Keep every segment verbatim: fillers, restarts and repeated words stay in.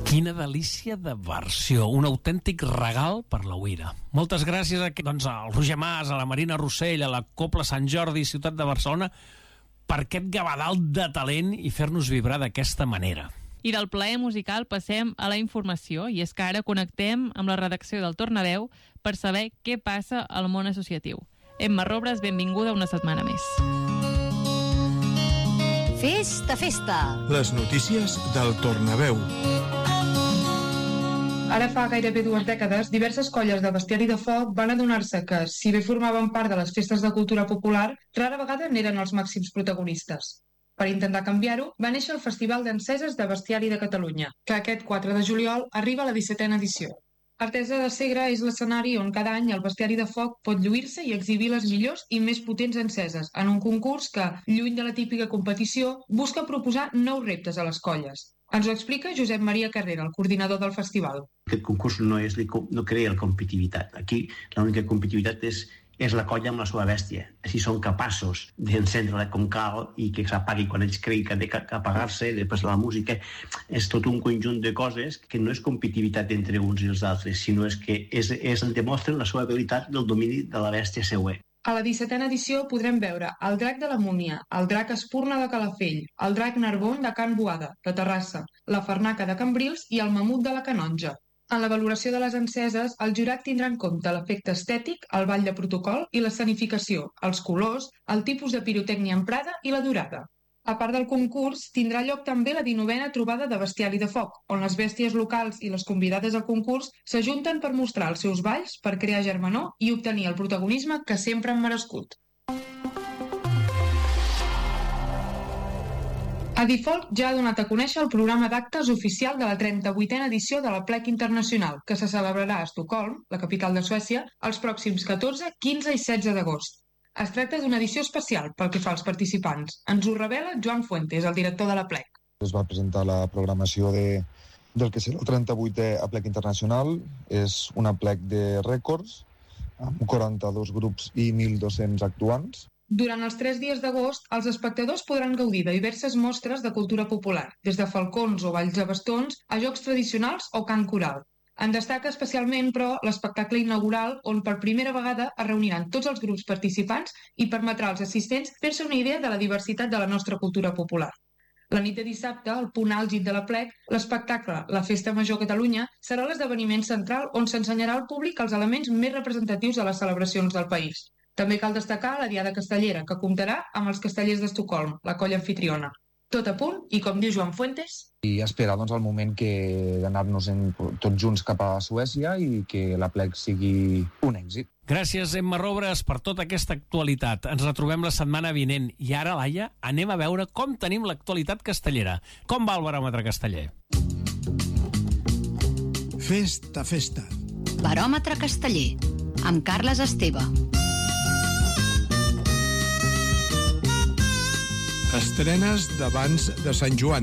Quina delícia de versió, un autèntic regal per la Uira. Moltes gràcies a, doncs, al Roger Mas, a la Marina Rossell, a la Cobla Sant Jordi, Ciutat de Barcelona, per aquest gavadal de talent i fer-nos vibrar d'aquesta manera. I del plaer musical passem a la informació, i és que ara connectem amb la redacció del Tornaveu per saber què passa al món associatiu. Emma Robres, benvinguda una setmana més. Festa, festa! Les notícies del Tornaveu. Ara fa gairebé dues dècades, diverses colles de bestiari de foc van adonar-se que, si bé formaven part de les festes de cultura popular, rara vegada n'eren els màxims protagonistes. Per intentar canviar-ho, va néixer el Festival d'Enceses de Bestiari de Catalunya, que aquest quatre de juliol arriba a la dissetena edició. Artesa de Segre és l'escenari on cada any el bestiari de foc pot lluir-se i exhibir les millors i més potents enceses en un concurs que, lluny de la típica competició, busca proposar nous reptes a les colles. Ens ho explica Josep Maria Carrera, el coordinador del festival. Aquest concurs no, és, no crea la competitivitat. Aquí l'única competitivitat és, és la colla amb la seva bèstia. Si són capaços d'encendre-la com cal i que s'apagui quan ells creguin que ha d'apagar-se, després la música, és tot un conjunt de coses que no és competitivitat entre uns i els altres, sinó és que és, és, demostren la seva habilitat del domini de la bèstia seua. A la dissetena edició podrem veure el drac de la Múnia, el drac Espurna de Calafell, el drac Narbon de Can Boada, de Terrassa, la Farnaca de Cambrils i el mamut de la Canonja. En la valoració de les enceses, el jurat tindrà en compte l'efecte estètic, el ball de protocol i l'escenificació, els colors, el tipus de pirotècnia emprada i la durada. A part del concurs, tindrà lloc també la dinovena trobada de bestiari de foc, on les bèsties locals i les convidades al concurs s'ajunten per mostrar els seus balls, per crear germanor i obtenir el protagonisme que sempre han merescut. Adifolk ja ha donat a conèixer el programa d'actes oficial de la trenta-vuitena edició de la Plec Internacional, que se celebrarà a Estocolm, la capital de Suècia, els pròxims catorze, quinze i setze d'agost. Es tracta d'una edició especial pel que fa als participants. Ens ho revela Joan Fuentes, el director de la Plec. Es va presentar la programació de, del que serà el trenta-vuitè Plec Internacional. És una Plec de rècords, amb quaranta-dos grups i mil dos-cents actuants. Durant els tres dies d'agost, els espectadors podran gaudir de diverses mostres de cultura popular, des de falcons o balls de bastons a jocs tradicionals o cant coral. En destaca especialment, però, l'espectacle inaugural on per primera vegada es reuniran tots els grups participants i permetrà als assistents fer-se una idea de la diversitat de la nostra cultura popular. La nit de dissabte, al punt àlgid de la Plec, l'espectacle La Festa Major Catalunya serà l'esdeveniment central on s'ensenyarà al públic els elements més representatius de les celebracions del país. També cal destacar la Diada Castellera, que comptarà amb els castellers d'Estocolm, la colla anfitriona. Tot a punt, i com diu Joan Fuentes... I esperar doncs, el moment que d'anar-nos tots junts cap a Suècia i que la Plec sigui un èxit. Gràcies, Emma Robres, per tota aquesta actualitat. Ens retrobem la setmana vinent. I ara, Laia, anem a veure com tenim l'actualitat castellera. Com va el baròmetre casteller? Festa, festa. Baròmetre casteller, amb Carles Esteve. Estrenes d'abans de Sant Joan.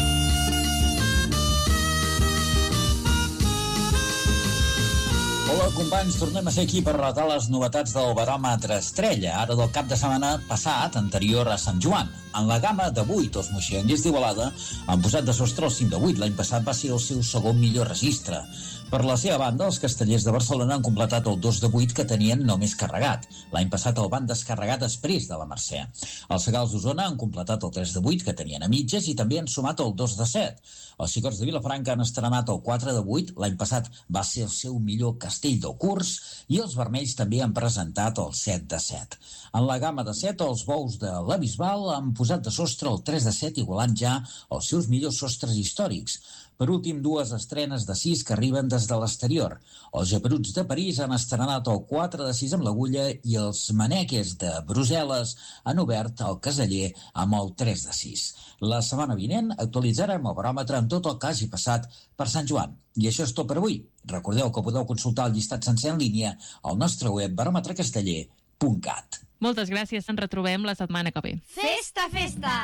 Hola, companys, tornem a ser aquí per relatar les novetats del baròmetre Estrella, ara del cap de setmana passat, anterior a Sant Joan. En la gamma de vuit, els moixanguers d'Igualada han posat de sostre el cinc de vuit. L'any passat va ser el seu segon millor registre. Per la seva banda, els castellers de Barcelona han completat el dos de vuit que tenien només carregat. L'any passat el van descarregar després de la Mercè. Els Segals d'Osona han completat el tres de vuit que tenien a mitges i també han sumat el dos de set. Els Xicots de Vilafranca han estrenat el quatre de vuit, l'any passat va ser el seu millor castell del curs, i els vermells també han presentat el set de set. En la gamma de set, els bous de la Bisbal han posat de sostre el tres de set, igualant ja els seus millors sostres històrics. Per últim, dues estrenes de sis que arriben des de l'exterior. Els Geperuts de París han estrenat el quatre de sis amb l'Agulla i els Maneques de Brussel·les han obert el caseller amb el tres de sis. La setmana vinent actualitzarem el baròmetre amb tot el que hagi passat per Sant Joan. I això és tot per avui. Recordeu que podeu consultar el llistat sencer en línia al nostre web baròmetrecasteller punt cat. Moltes gràcies, ens retrobem la setmana que ve. Festa, festa!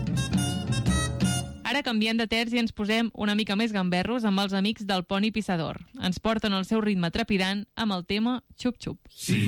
Ara canviem de terç i ens posem una mica més gamberros amb els amics del Poni Pissador. Ens porten el seu ritme trepidant amb el tema Xup Xup. Sí.